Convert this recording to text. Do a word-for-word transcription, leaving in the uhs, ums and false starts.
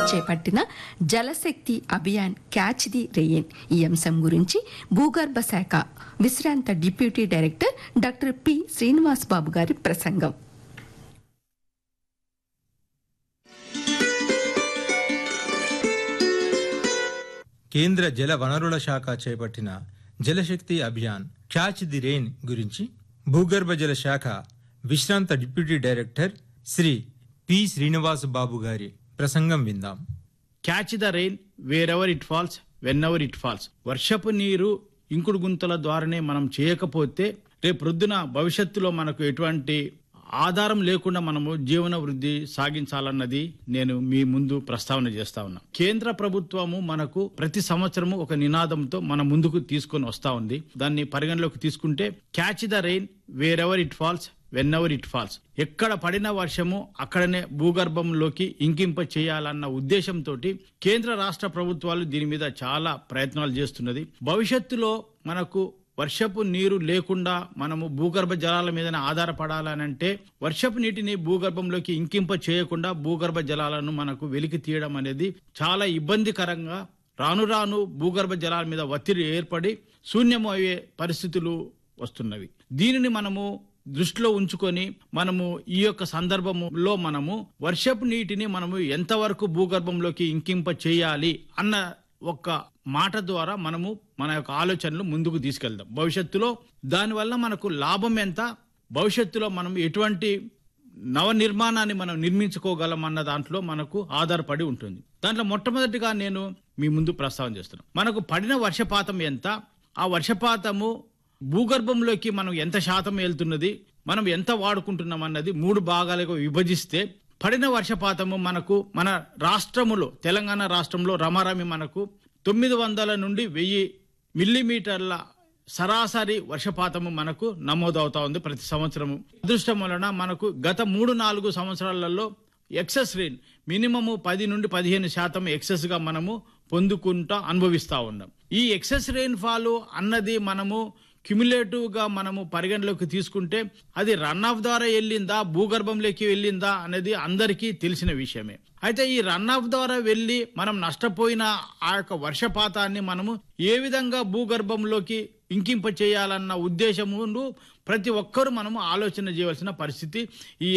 చేపట్టిన జలశక్తి Abhiyan catch the rain ఈ అంశం గురించి భూగర్భ శాఖ విశ్రాంత deputy director doctor P Srinivas బాబు గారి ప్రసంగం. కేంద్ర జల వనరుల శాఖ చేపట్టిన జలశక్తి అభియాన్ క్యాచ్ ది రెయిన్ గురించి భూగర్భ జల శాఖ విశ్రాంత deputy director Shri P Srinivas బాబు గారి ప్రసంగం విందాం. Catch the rain wear ever it falls when ever it falls. వర్షపు నీరు ఇంకుడు గుంతల ద్వారానే మనం చేయకపోతే రేపు ప్రొద్దున భవిష్యత్తులో మనకు ఎటువంటి ఆధారం లేకుండా మనము జీవన వృద్ధి సాగించాలన్నది నేను మీ ముందు ప్రస్తావన చేస్తా ఉన్నా. కేంద్ర ప్రభుత్వము మనకు ప్రతి సంవత్సరము ఒక నినాదంతో మన ముందుకు తీసుకొని వస్తా ఉంది. దాన్ని పరిగణలోకి తీసుకుంటే catch the rain wear ever it falls when ever it falls. ఎక్కడ పడిన వర్షము అక్కడనే భూగర్భంలోకి ఇంకింప చేయాలన్న ఉద్దేశంతో కేంద్ర రాష్ట్ర ప్రభుత్వాలు దీని మీద చాలా ప్రయత్నాలు చేస్తున్నది. భవిష్యత్తులో మనకు వర్షపు నీరు లేకుండా మనము భూగర్భ జలాల మీదనే ఆధారపడాలనంటే వర్షపు నీటిని భూగర్భంలోకి ఇంకింప చేయకుండా భూగర్భ జలాలను మనకు వెలికి తీయడం అనేది చాలా ఇబ్బందికరంగా రాను రాను భూగర్భ జలాల మీద ఒత్తిడి ఏర్పడి శూన్యము అయ్యే పరిస్థితులు వస్తున్నవి. దీనిని మనము దృష్టిలో ఉంచుకొని మనము ఈ యొక్క సందర్భంలో మనము వర్షపు నీటిని మనము ఎంతవరకు భూగర్భంలోకి ఇంకింప చేయాలి అన్న ఒక్క మాట ద్వారా మనము మన యొక్క ఆలోచనలు ముందుకు తీసుకెళ్దాం. భవిష్యత్తులో దానివల్ల మనకు లాభం ఎంత, భవిష్యత్తులో మనం ఎటువంటి నవ నిర్మాణాన్ని మనం నిర్మించుకోగలం అన్న దాంట్లో మనకు ఆధారపడి ఉంటుంది. దాంట్లో మొట్టమొదటిగా నేను మీ ముందు ప్రస్తావన చేస్తున్నాను. మనకు పడిన వర్షపాతం ఎంత, ఆ వర్షపాతము భూగర్భంలోకి మనం ఎంత శాతం వెళ్తున్నది, మనం ఎంత వాడుకుంటున్నాం అన్నది మూడు భాగాలుగా విభజిస్తే పడిన వర్షపాతము మనకు మన రాష్ట్రములో తెలంగాణ రాష్ట్రంలో రమారమి మనకు తొమ్మిది వందల నుండి వెయ్యి మిల్లీమీటర్ల సరాసరి వర్షపాతము మనకు నమోదవుతా ఉంది ప్రతి సంవత్సరము. అదృష్టం వలన మనకు గత మూడు నాలుగు సంవత్సరాలలో ఎక్సెస్ రెయిన్ మినిమము పది నుండి పదిహేను శాతం ఎక్సెస్ గా మనము పొందుకుంటా అనుభవిస్తా ఉన్నాం. ఈ ఎక్సెస్ రెయిన్ ఫాల్ అన్నది మనము క్యుములేటివ్ గా మనము పరిగణలోకి తీసుకుంటే అది రన్ ఆఫ్ ద్వారా వెళ్ళిందా భూగర్భంలోకి వెళ్ళిందా అనేది అందరికీ తెలిసిన విషయమే. అయితే ఈ రన్ ఆఫ్ ద్వారా వెళ్ళి మనం నష్టపోయిన ఆ యొక్క వర్షపాతాన్ని మనము ఏ విధంగా భూగర్భంలోకి ఇంకింప చేయాలన్న ఉద్దేశము ప్రతి ఒక్కరూ మనము ఆలోచన చేయవలసిన పరిస్థితి ఈ